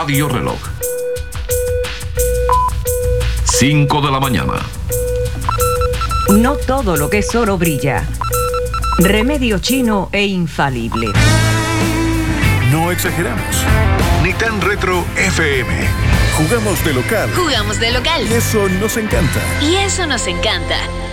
Radio Reloj. 5 de la mañana. No todo lo que es oro brilla. Remedio chino e infalible. No exageramos. Ni tan retro FM. Jugamos de local. Jugamos de local. Y eso nos encanta. Y eso nos encanta.